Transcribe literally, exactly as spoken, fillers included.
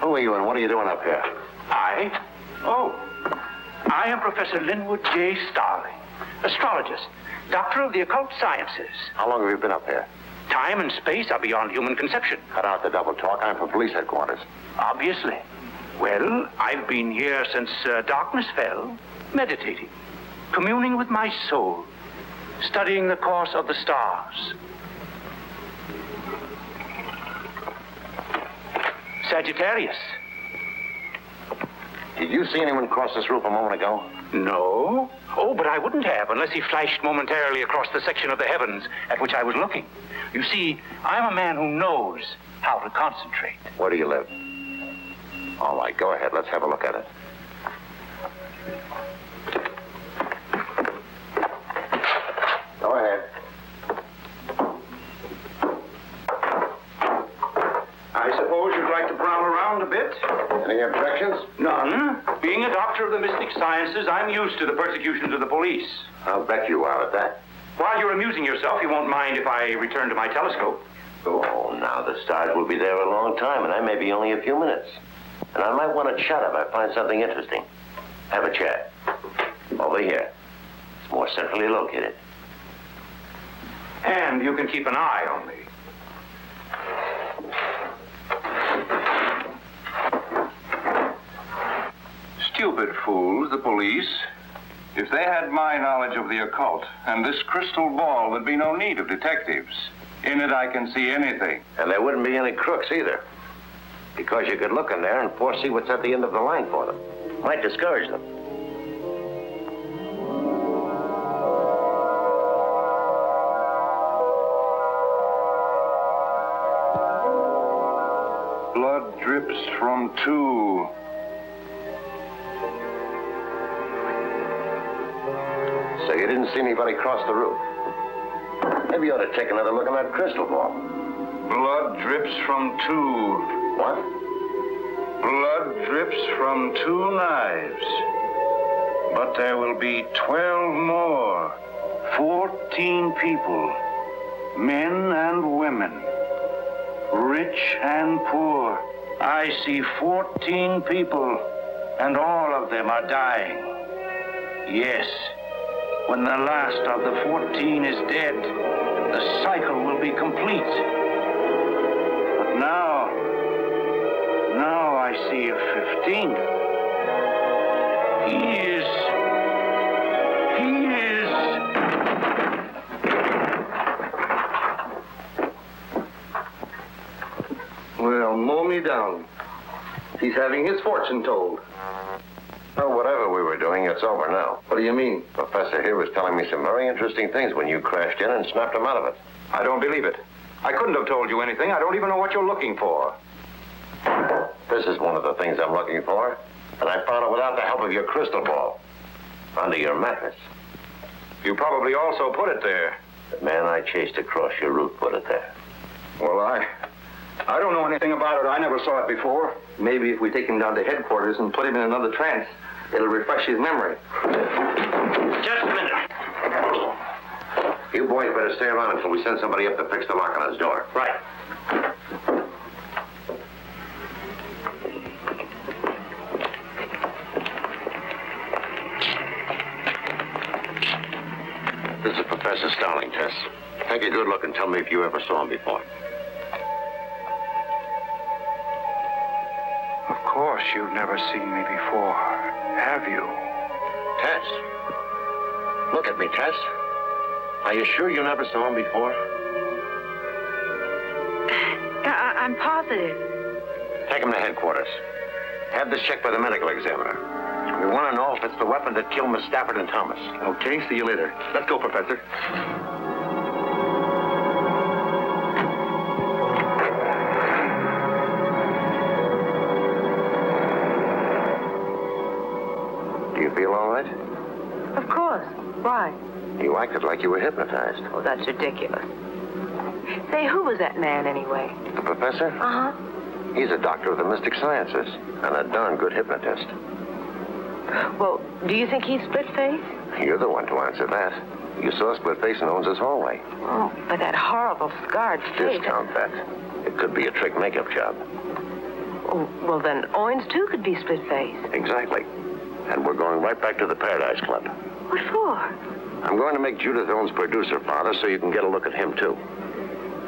Who are you and what are you doing up here? I? Oh, I am Professor Linwood J. Starling, astrologist, doctor of the occult sciences. How long have you been up here? Time and space are beyond human conception. Cut out the double talk. I'm from police headquarters. Obviously. Well, I've been here since uh, darkness fell, meditating, communing with my soul, studying the course of the stars. Sagittarius. Did you see anyone cross this roof a moment ago? No. Oh, but I wouldn't have unless he flashed momentarily across the section of the heavens at which I was looking. You see, I'm a man who knows how to concentrate. Where do you live? All right, go ahead. Let's have a look at it. Go ahead. I suppose you'd like to prowl around a bit? Any objections? None. Being a doctor of the mystic sciences, I'm used to the persecutions of the police. I'll bet you are at that. While you're amusing yourself, you won't mind if I return to my telescope. Oh, now the stars will be there a long time, and I may be only a few minutes. And I might want to chat if I find something interesting. Have a chat. Over here. It's more centrally located. And you can keep an eye on me. Stupid fools, the police. If they had my knowledge of the occult and this crystal ball, there'd be no need of detectives. In it, I can see anything. And there wouldn't be any crooks either. Because you could look in there and foresee what's at the end of the line for them. Might discourage them. Blood drips from two. So you didn't see anybody cross the roof. Maybe you ought to take another look at that crystal ball. Blood drips from two. What? Blood drips from two knives. But there will be twelve more. Fourteen people. Men and women. Rich and poor. I see fourteen people, and all of them are dying. Yes. When the last of the fourteen is dead, the cycle will be complete. But now, now I see a fifteenth. He is, he is. Well, mow me down. He's having his fortune told. Well, whatever we were doing, it's over now. What do you mean? Professor here was telling me some very interesting things when you crashed in and snapped him out of it. I don't believe it. I couldn't have told you anything. I don't even know what you're looking for. This is one of the things I'm looking for. And I found it without the help of your crystal ball. Under your mattress. You probably also put it there. The man I chased across your roof put it there. Well, I... I don't know anything about it. I never saw it before. Maybe if we take him down to headquarters and put him in another trance, it'll refresh his memory. Just a minute. You boys better stay around until we send somebody up to fix the lock on his door. Right. This is Professor Starling, Tess. Take a good look and tell me if you ever saw him before. Of course, you've never seen me before, have you? Tess. Look at me, Tess. Are you sure you never saw him before? I- I'm positive. Take him to headquarters. Have this checked by the medical examiner. We want to know if it's the weapon that killed Miss Stafford and Thomas. Okay, see you later. Let's go, Professor. Do you feel all right? Of course. Why? You acted like you were hypnotized. Oh, that's ridiculous. Say, who was that man anyway? The professor? Uh-huh. He's a doctor of the mystic sciences and a darn good hypnotist. Well, do you think he's split-faced? You're the one to answer that. You saw Split-Face in Owens' hallway. Oh, but that horrible scarred face. Discount that. It could be a trick makeup job. Oh, well, then Owens, too, could be split-faced. Exactly. And we're going right back to the Paradise Club. What for? I'm going to make Judith Owens producer, Father, so you can get a look at him, too.